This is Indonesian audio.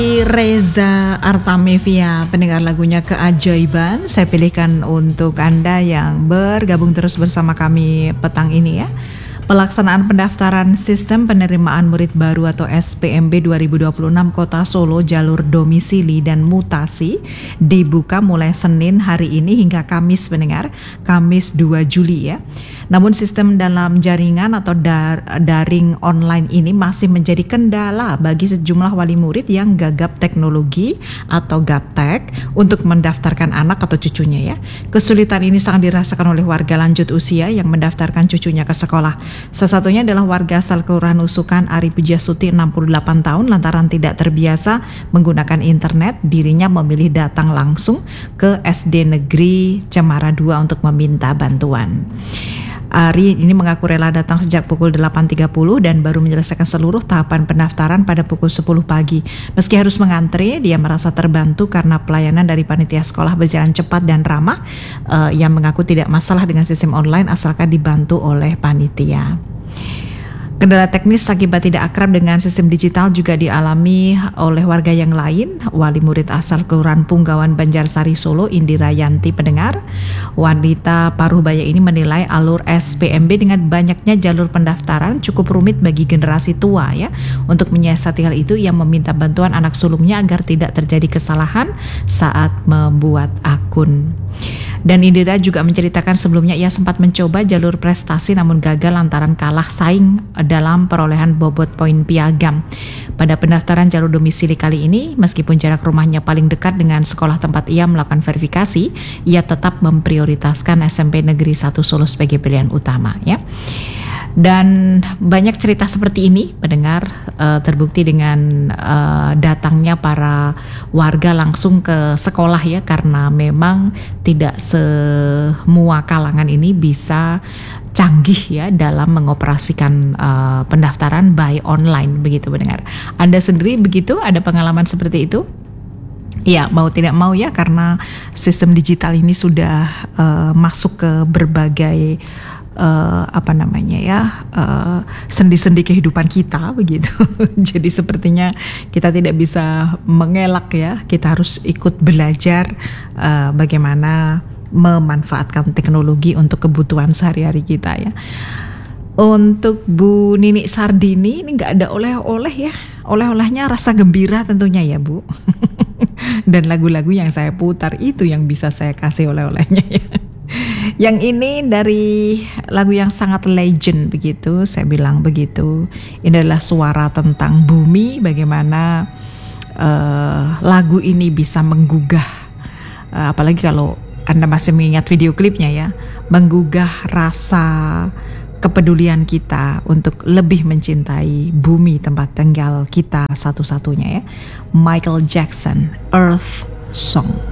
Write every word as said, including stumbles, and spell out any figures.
Reza Artamevia, pendengar lagunya Keajaiban, saya pilihkan untuk Anda yang bergabung terus bersama kami petang ini ya. Pelaksanaan pendaftaran Sistem Penerimaan Murid Baru atau S P M B dua ribu dua puluh enam Kota Solo jalur domisili dan mutasi dibuka mulai Senin hari ini hingga Kamis pendengar, Kamis dua Juli ya. Namun sistem dalam jaringan atau dar- daring online ini masih menjadi kendala bagi sejumlah wali murid yang gagap teknologi atau gaptek untuk mendaftarkan anak atau cucunya ya. Kesulitan ini sangat dirasakan oleh warga lanjut usia yang mendaftarkan cucunya ke sekolah. Salah satunya adalah warga asal Kelurahan Usukan Ari Pujiastuti enam puluh delapan tahun lantaran tidak terbiasa menggunakan internet, dirinya memilih datang langsung ke S D Negeri Cemara dua untuk meminta bantuan. Ari ini mengaku rela datang sejak pukul delapan tiga puluh dan baru menyelesaikan seluruh tahapan pendaftaran pada pukul sepuluh pagi. Meski harus mengantre, dia merasa terbantu karena pelayanan dari panitia sekolah berjalan cepat dan ramah. Uh, yang mengaku tidak masalah dengan sistem online asalkan dibantu oleh panitia. Kendala teknis akibat tidak akrab dengan sistem digital juga dialami oleh warga yang lain. Wali murid asal Kelurahan Punggawan Banjarsari Solo, Indira Yanti pendengar. Wanita Paruhbaya ini menilai alur S P M B dengan banyaknya jalur pendaftaran cukup rumit bagi generasi tua ya. Untuk menyiasati hal itu, ia meminta bantuan anak sulungnya agar tidak terjadi kesalahan saat membuat akun. Dan Indira juga menceritakan sebelumnya ia sempat mencoba jalur prestasi namun gagal lantaran kalah saing dalam perolehan bobot poin piagam. Pada pendaftaran jalur domisili kali ini, meskipun jarak rumahnya paling dekat dengan sekolah tempat ia melakukan verifikasi, ia tetap memprioritaskan S M P Negeri satu Solo sebagai pilihan utama ya. Dan banyak cerita seperti ini pendengar uh, terbukti dengan uh, datangnya para warga langsung ke sekolah ya, karena memang tidak semua kalangan ini bisa canggih ya dalam mengoperasikan uh, pendaftaran by online begitu pendengar. Anda sendiri begitu, ada pengalaman seperti itu? Ya, mau tidak mau ya, karena sistem digital ini sudah uh, masuk ke berbagai Uh, apa namanya ya uh, sendi-sendi kehidupan kita begitu. Jadi sepertinya kita tidak bisa mengelak ya, kita harus ikut belajar uh, bagaimana memanfaatkan teknologi untuk kebutuhan sehari-hari kita ya. Untuk Bu Nini Sardini ini nggak ada oleh-oleh ya, oleh-olehnya rasa gembira tentunya ya Bu. Dan lagu-lagu yang saya putar itu yang bisa saya kasih oleh-olehnya ya. Yang ini dari lagu yang sangat legend begitu, saya bilang begitu. Ini adalah suara tentang bumi, bagaimana uh, lagu ini bisa menggugah, uh, apalagi kalau Anda masih mengingat video klipnya ya, menggugah rasa kepedulian kita untuk lebih mencintai bumi tempat tinggal kita satu-satunya ya. Michael Jackson, Earth Song.